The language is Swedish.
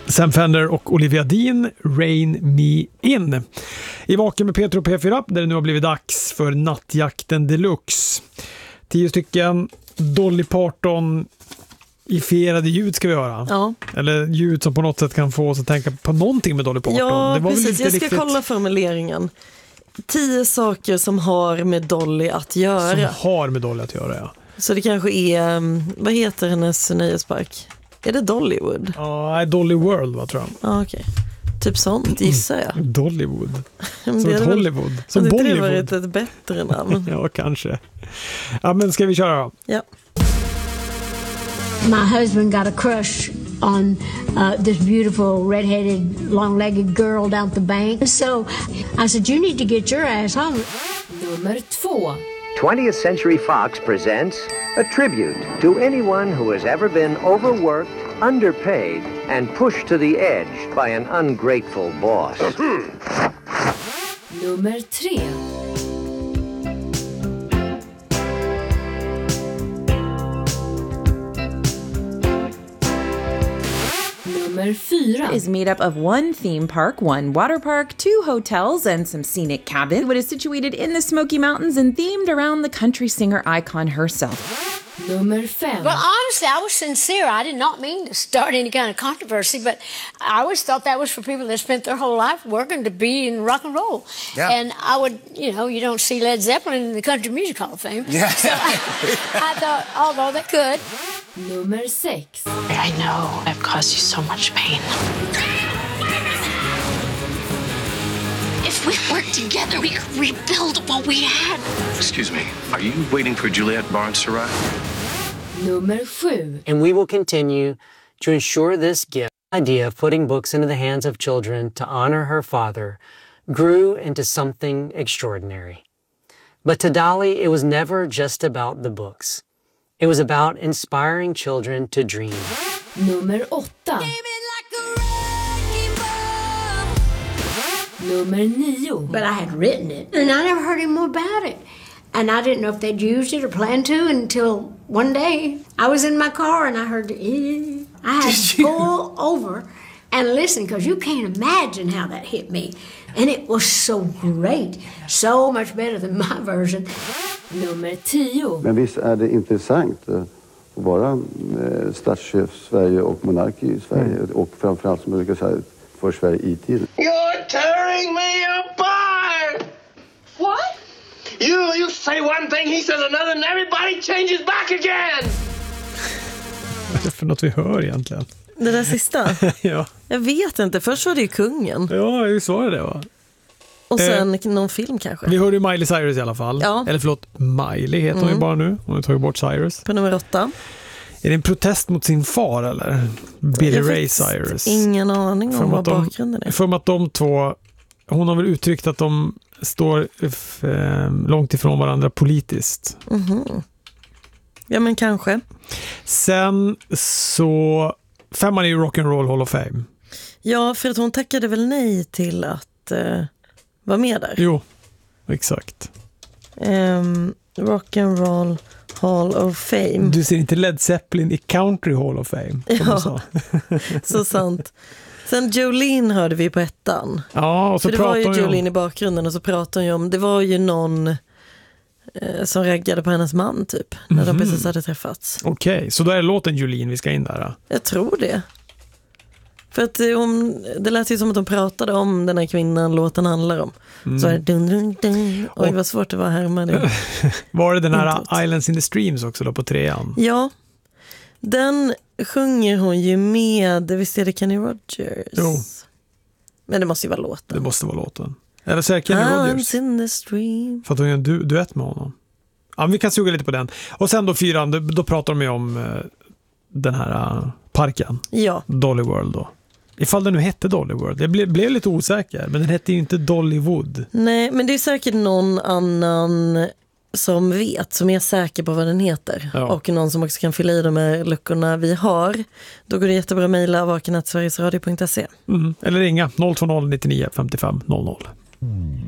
Sam Fender och Olivia Dean, Rain Me In. I Vaken med Peter och P4 där det nu har blivit dags för Nattjakten Deluxe. 10 stycken Dolly Parton-ifierade ljud ska vi göra. Ja. Eller ljud som på något sätt kan få oss att tänka på någonting med Dolly Parton. Ja, det var precis. väl inte Jag ska riktigt... kolla formuleringen. 10 saker som har med Dolly att göra. Som har med Dolly att göra, ja. Så det kanske är, vad heter hennes nöjespark? Är det Dollywood? Ja, Dolly World, vad tror jag. Ja, okej. Typ sånt, gissar jag. Dollywood. Men Som ett Hollywood. Som det Bollywood. hade varit ett bättre namn. Ja, kanske. Ja, men ska vi köra då? Ja. My husband got a crush on this beautiful red-headed, long-legged girl down at the bank. So I said, you need to get your ass home. Nummer 2. 20th Century Fox presents a tribute to anyone who has ever been overworked, underpaid, and pushed to the edge by an ungrateful boss. Nummer 3. Nummer 4 is made up of one theme park, one water park, 2 hotels, and some scenic cabins. It is situated in the Smoky Mountains and themed around the country singer icon herself. Nummer 5. Well, honestly, I was sincere. I did not mean to start any kind of controversy, but I always thought that was for people that spent their whole life working to be in rock and roll. Yeah. And I would, you don't see Led Zeppelin in the Country Music Hall of Fame. Yeah. So I thought, although they could. Nummer 6. I know I've caused you so much pain. If we work together, we could rebuild what we had. Excuse me, are you waiting for Juliette Barnes to arrive? Nummer 7. And we will continue to ensure this gift idea of putting books into the hands of children to honor her father grew into something extraordinary. But to Dolly, it was never just about the books. It was about inspiring children to dream. Nummer 8. Nummer 9. But I had written it, and I never heard any more about it. And I didn't know if they'd used it or planned to until one day I was in my car and I heard I had to pull over and listen because you can't imagine how that hit me. And it was so great, so much better than my version. Nummer 10. Men visst är det intressant att vara statschef Sverige och monark i Sverige och framförallt som jag brukar säga för Sverige i tiden. You're tearing me apart! What? You say one thing, he says another, and everybody changes back again! Vad är det för något vi hör egentligen? Det där sista? Ja. Jag vet inte, först var det ju kungen. Ja, jag sa det va? Och sen någon film kanske. Vi hörde ju Miley Cyrus i alla fall. Ja. Eller förlåt, Miley heter hon ju bara nu. Hon har tagit bort Cyrus. På nummer 8. Är det en protest mot sin far eller? Billy Ray Cyrus. Ingen aning om vad bakgrunden är. För att de två, hon har väl uttryckt att de står långt ifrån varandra politiskt. Mm-hmm. Ja men kanske. Sen så 5 är ju Rock'n'Roll Hall of Fame. Ja, för att hon tackade väl nej till att vara med där. Jo, exakt. Rock'n'Roll Hall of Fame. Du ser inte Led Zeppelin i Country Hall of Fame. Ja, så sant. Sen Jolene hörde vi på 1. Ja, och så för det var ju Jolene om... i bakgrunden och så pratade hon ju om, det var ju någon som raggade på hennes man typ, när de precis hade träffats. Okej, så då är det låten Jolene vi ska in där då? Jag tror det. För att det lät ju som att de pratade om den här kvinnan låten handlar om. Så är det dun, dun, dun. Oj, vad svårt det var här med det. Var det den här Islands in the Streams också då på 3? Ja, den sjunger hon ju med, visst är det Kenny Rogers? Jo. Men det måste ju vara låten. Det måste vara låten. Eller så är det Kenny Islands Rogers. in the stream. För att hon gör en duett med honom. Ja, vi kan suga lite på den. Och sen då 4, då pratar de ju om den här parken. Ja. Dolly World då. Ifall den nu hette Dolly World. Jag blev lite osäker, men den hette ju inte Dollywood. Nej, men det är säkert någon annan som vet, som är säker på vad den heter. Ja. Och någon som också kan fylla i de här luckorna vi har. Då går det jättebra att mejla vaken@sverigesradio.se. Eller ringa 020 99 55 00.